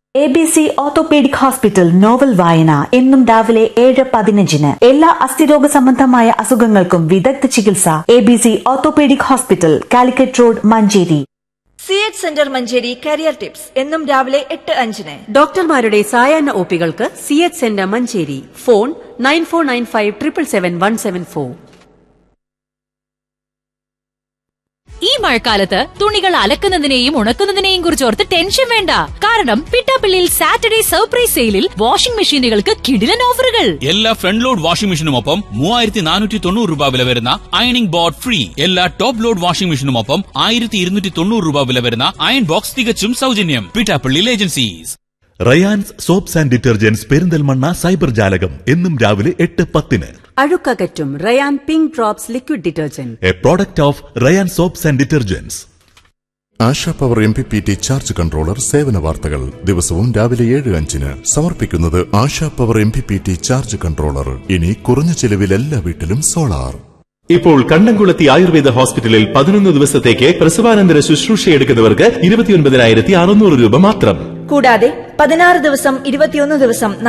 ABC orthopaedic hospital novel വായന എന്നും രാവിലെ 7:15. എല്ലാ അസ്ഥിരോഗ സംബന്ധമായ അസുഖങ്ങൾക്കും വിദഗ്ധ ചികിത്സ. ABC orthopaedic hospital, Calicut road, Manjeri. CH centre Manjeri career tips എന്നും രാവിലെ 8:05. ഡോക്ടർമാരുടെ സായാഹ്ന ഒപികൾക്ക് CH സെന്റർ മഞ്ചേരി. ഫോൺ 9495777174. ഈ മഴക്കാലത്ത് തുണികൾ അലക്കുന്നതിനെയും ഉണക്കുന്നതിനെയും കുറിച്ച് ഓർത്ത് ടെൻഷൻ വേണ്ട. കാരണം പിട്ടാപ്പിള്ളിയിൽ സാറ്റർഡേ സർപ്രൈസ് സെയിലിൽ വാഷിംഗ് മെഷീനുകൾക്ക് കിടിലൻ ഓഫറുകൾ. എല്ലാ ഫ്രണ്ട് ലോഡ് വാഷിംഗ് മെഷീനുമൊപ്പം 3490 രൂപ വില വരുന്ന അയണിംഗ് ബോർഡ് ഫ്രീ. എല്ലാ ടോപ്പ് ലോഡ് വാഷിംഗ് മെഷീനുമൊപ്പം 1290 രൂപ വില വരുന്ന അയൺ ബോക്സ് തികച്ചും സൗജന്യം. പിട്ടാപ്പിള്ളിയിൽ agencies. Rayan's soaps and detergents Perinthalmanna cyber ജാലകം എന്നും രാവിലെ 8:10. അഴുക്കകറ്റും Ryan pink drops liquid detergent, A product of Ryan soaps and detergents. ASHA power MPPT charge controller സേവന വാർത്തകൾ ദിവസവും രാവിലെ 7:05 സമർപ്പിക്കുന്നത് ASHA power MPPT charge controller. ഇനി കുറഞ്ഞ ചെലവിൽ എല്ലാ വീട്ടിലും സോളാർ. ഇപ്പോൾ കണ്ടംകുളത്തി ആയുർവേദ ഹോസ്പിറ്റലിൽ 11 ദിവസത്തേക്ക് പ്രസവാനന്തര ശുശ്രൂഷയെടുക്കുന്നവർക്ക് 29,600 രൂപ മാത്രം. കൂടാതെ 16 ദിവസം 21 ദിവസം